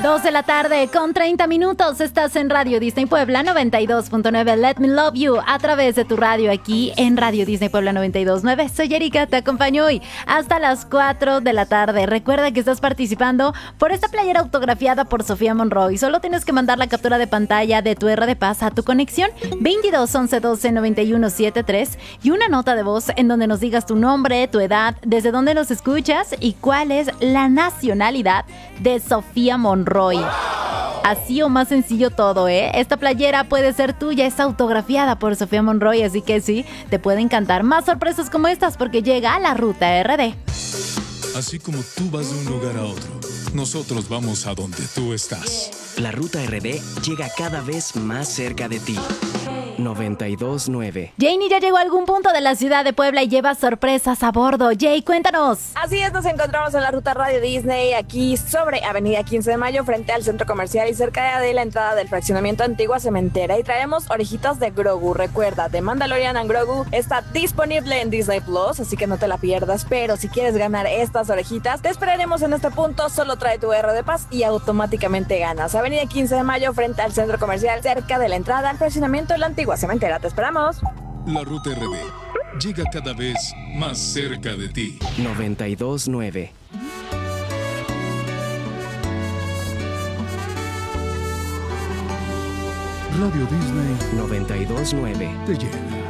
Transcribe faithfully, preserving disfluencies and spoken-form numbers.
dos de la tarde con treinta minutos. Estás en Radio Disney Puebla noventa y dos punto nueve. Let me love you a través de tu radio aquí en Radio Disney Puebla noventa y dos punto nueve. Soy Erika, te acompaño hoy hasta las cuatro de la tarde. Recuerda que estás participando por esta playera autografiada por Sofía Monroy. Solo tienes que mandar la captura de pantalla de tu R de Paz a tu conexión veintidós once doce noventa y uno setenta y tres y una nota de voz en donde nos digas tu nombre, tu edad, desde dónde nos escuchas y cuál es la nacionalidad de Sofía Monroy. Así o más sencillo todo, ¿eh? Esta playera puede ser tuya, es autografiada por Sofía Monroy, así que sí, te puede encantar más sorpresas como estas porque llega a la Ruta R D. Así como tú vas de un lugar a otro, nosotros vamos a donde tú estás. La Ruta R D llega cada vez más cerca de ti. noventa y dos punto nueve. Janie ya llegó a algún punto de la ciudad de Puebla y lleva sorpresas a bordo. Jay, cuéntanos. Así es, nos encontramos en la ruta Radio Disney, aquí sobre Avenida quince de Mayo, frente al centro comercial y cerca de la entrada del fraccionamiento Antigua Cementera. Y traemos orejitas de Grogu. Recuerda, The Mandalorian and Grogu está disponible en Disney Plus, así que no te la pierdas. Pero si quieres ganar estas orejitas, te esperaremos en este punto. Solo trae tu R de Paz y automáticamente ganas. Avenida quince de Mayo, frente al centro comercial, cerca de la entrada al fraccionamiento La Antigua Cementera. Te esperamos. La Ruta R D llega cada vez más cerca de ti. noventa y dos punto nueve. Radio Disney noventa y dos punto nueve. te llena.